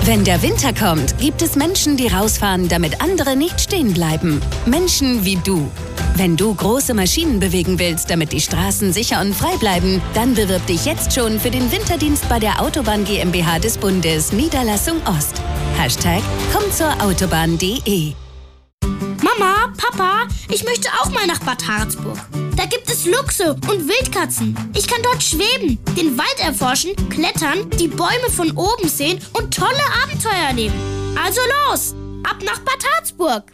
Wenn der Winter kommt, gibt es Menschen, die rausfahren, damit andere nicht stehen bleiben. Menschen wie du. Wenn du große Maschinen bewegen willst, damit die Straßen sicher und frei bleiben, dann bewirb dich jetzt schon für den Winterdienst bei der Autobahn GmbH des Bundes, Niederlassung Ost. #kommtzourautobahn.de. Mama, Papa, ich möchte auch mal nach Bad Harzburg. Da gibt es Luchse und Wildkatzen. Ich kann dort schweben, den Wald erforschen, klettern, die Bäume von oben sehen und tolle Abenteuer erleben. Also los, ab nach Bad Harzburg.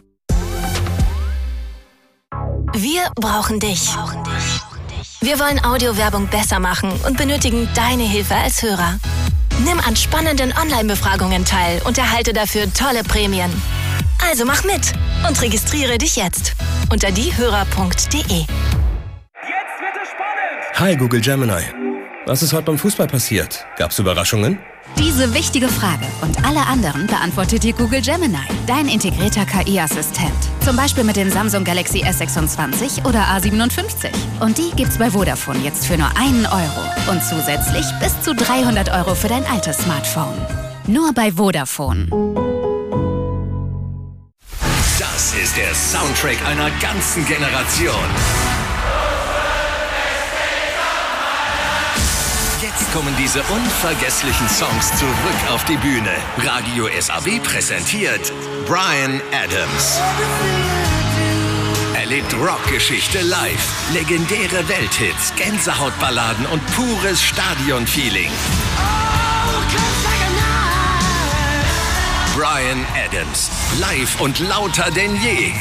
Wir brauchen dich. Wir wollen Audiowerbung besser machen und benötigen deine Hilfe als Hörer. Nimm an spannenden Online-Befragungen teil und erhalte dafür tolle Prämien. Also mach mit und registriere dich jetzt unter diehörer.de. Jetzt wird es spannend! Hi Google Gemini. Was ist heute beim Fußball passiert? Gab's Überraschungen? Diese wichtige Frage und alle anderen beantwortet dir Google Gemini, dein integrierter KI-Assistent. Zum Beispiel mit dem Samsung Galaxy S26 oder A57. Und die gibt's bei Vodafone jetzt für nur 1 Euro. Und zusätzlich bis zu 300 Euro für dein altes Smartphone. Nur bei Vodafone. Das ist der Soundtrack einer ganzen Generation. Jetzt kommen diese unvergesslichen Songs zurück auf die Bühne. Radio SAW präsentiert Bryan Adams. Erlebt Rockgeschichte live, legendäre Welthits, Gänsehautballaden und pures Stadionfeeling. Bryan Adams, live und lauter denn je.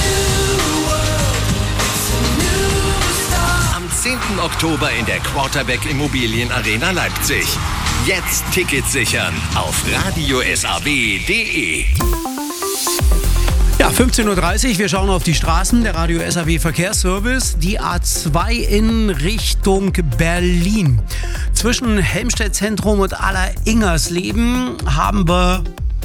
Am 10. Oktober in der Quarterback Immobilien Arena Leipzig. Jetzt Tickets sichern auf radiosaw.de. Ja, 15.30 Uhr, wir schauen auf die Straßen, der Radio SAW Verkehrsservice, die A2 in Richtung Berlin. Zwischen Helmstedt Zentrum und Aller-Ingersleben haben wir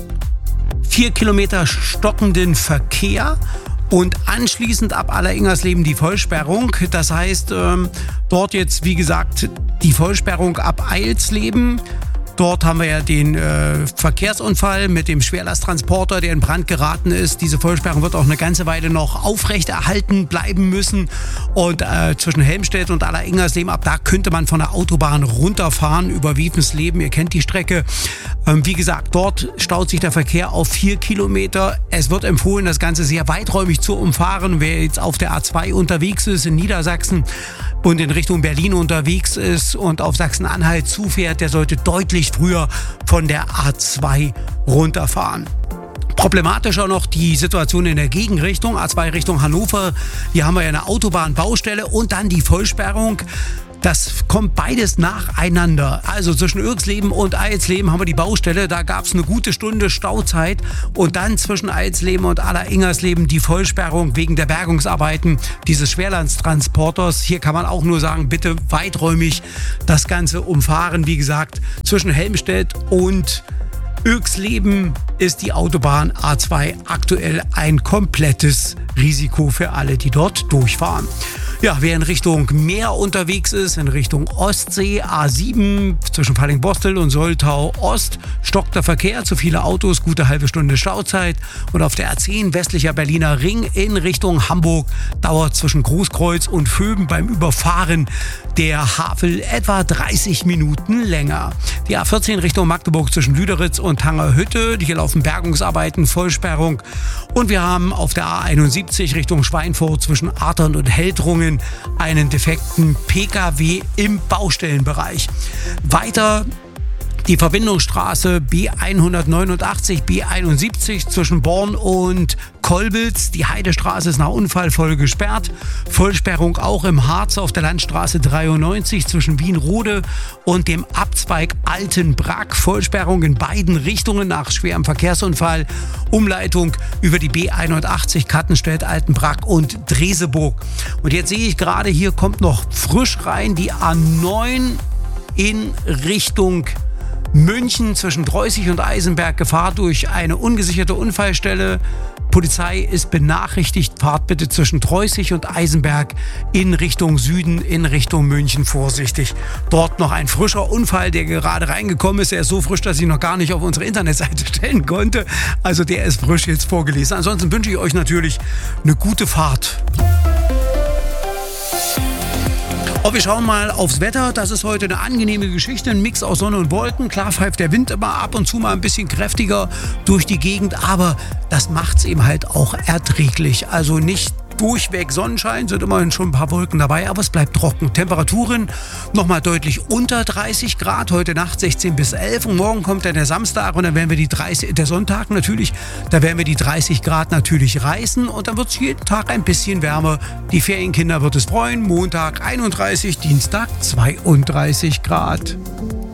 4 Kilometer stockenden Verkehr und anschließend ab Aller-Ingersleben die Vollsperrung. Das heißt, dort jetzt, wie gesagt, die Vollsperrung ab Eilsleben. Dort haben wir ja den Verkehrsunfall mit dem Schwerlasttransporter, der in Brand geraten ist. Diese Vollsperrung wird auch eine ganze Weile noch aufrechterhalten bleiben müssen. Und zwischen Helmstedt und Aller-Ingersleben, ab da könnte man von der Autobahn runterfahren über Wievensleben. Ihr kennt die Strecke. Wie gesagt, dort staut sich der Verkehr auf 4 Kilometer. Es wird empfohlen, das Ganze sehr weiträumig zu umfahren. Wer jetzt auf der A2 unterwegs ist in Niedersachsen und in Richtung Berlin unterwegs ist und auf Sachsen-Anhalt zufährt, der sollte deutlich früher von der A2 runterfahren. Problematischer noch die Situation in der Gegenrichtung, A2 Richtung Hannover. Hier haben wir ja eine Autobahnbaustelle und dann die Vollsperrung. Das kommt beides nacheinander. Also zwischen Irxleben und Eilsleben haben wir die Baustelle. Da gab es eine gute Stunde Stauzeit. Und dann zwischen Eilsleben und Aller-Ingersleben die Vollsperrung wegen der Bergungsarbeiten dieses Schwerlasttransporters. Hier kann man auch nur sagen, bitte weiträumig das Ganze umfahren. Wie gesagt, zwischen Helmstedt und Irxleben ist die Autobahn A2 aktuell ein komplettes Risiko für alle, die dort durchfahren. Ja, wer in Richtung Meer unterwegs ist, in Richtung Ostsee, A7 zwischen Falling-Bostel und Soltau Ost, stockt der Verkehr, zu viele Autos, gute halbe Stunde Stauzeit. Und auf der A10 westlicher Berliner Ring in Richtung Hamburg dauert zwischen Großkreuz und Vöben beim Überfahren der Havel etwa 30 Minuten länger. Die A14 Richtung Magdeburg zwischen Lüderitz und Tangerhütte, hier laufen Bergungsarbeiten, Vollsperrung. Und wir haben auf der A71 Richtung Schweinfurt zwischen Artern und Heldrungen einen defekten PKW im Baustellenbereich. Weiter die Verbindungsstraße B189, B71 zwischen Born und Kolbitz. Die Heidestraße ist nach Unfallfolge gesperrt. Vollsperrung auch im Harz auf der Landstraße 93 zwischen Wienrode und dem Abzweig Altenbrack. Vollsperrung in beiden Richtungen nach schwerem Verkehrsunfall. Umleitung über die B81 Kattenstedt, Altenbrack und Dreseburg. Und jetzt sehe ich gerade, hier kommt noch frisch rein die A9 in Richtung München zwischen Dreußig und Eisenberg Gefahr durch eine ungesicherte Unfallstelle. Polizei ist benachrichtigt, fahrt bitte zwischen Dreußig und Eisenberg in Richtung Süden, in Richtung München vorsichtig. Dort noch ein frischer Unfall, der gerade reingekommen ist. Er ist so frisch, dass ich noch gar nicht auf unsere Internetseite stellen konnte. Also der ist frisch jetzt vorgelesen. Ansonsten wünsche ich euch natürlich eine gute Fahrt. Wir schauen mal aufs Wetter. Das ist heute eine angenehme Geschichte. Ein Mix aus Sonne und Wolken. Klar pfeift der Wind immer ab und zu mal ein bisschen kräftiger durch die Gegend. Aber das macht es eben halt auch erträglich. Also nicht durchweg Sonnenschein, sind immerhin schon ein paar Wolken dabei, aber es bleibt trocken. Temperaturen nochmal deutlich unter 30 Grad. Heute Nacht 16 bis 11 und morgen kommt dann der Samstag und dann werden wir der Sonntag natürlich, da werden wir die 30 Grad natürlich reißen und dann wird es jeden Tag ein bisschen wärmer. Die Ferienkinder wird es freuen. Montag 31, Dienstag 32 Grad.